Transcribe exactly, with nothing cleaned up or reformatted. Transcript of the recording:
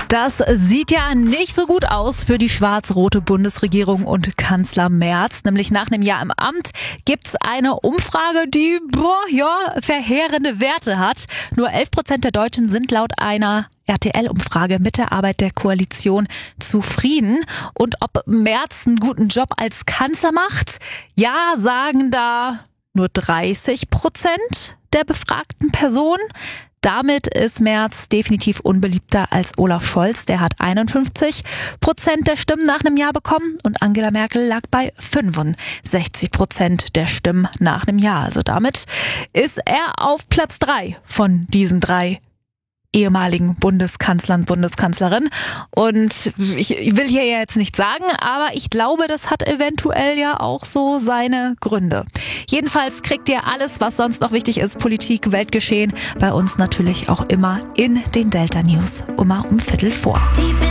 Das sieht ja nicht so gut aus für die schwarz-rote Bundesregierung und Kanzler Merz. Nämlich nach einem Jahr im Amt gibt's eine Umfrage, die boah, ja, verheerende Werte hat. Nur elf Prozent der Deutschen sind laut einer R T L-Umfrage mit der Arbeit der Koalition zufrieden. Und ob Merz einen guten Job als Kanzler macht? Ja, sagen da nur dreißig Prozent der befragten Personen. Damit ist Merz definitiv unbeliebter als Olaf Scholz. Der hat einundfünfzig Prozent der Stimmen nach einem Jahr bekommen und Angela Merkel lag bei fünfundsechzig Prozent der Stimmen nach einem Jahr. Also damit ist er auf Platz drei von diesen drei ehemaligen Bundeskanzlern, Bundeskanzlerin. Und ich will hier ja jetzt nichts sagen, aber ich glaube, das hat eventuell ja auch so seine Gründe. Jedenfalls kriegt ihr alles, was sonst noch wichtig ist, Politik, Weltgeschehen, bei uns natürlich auch immer in den Delta News, immer um Viertel vor.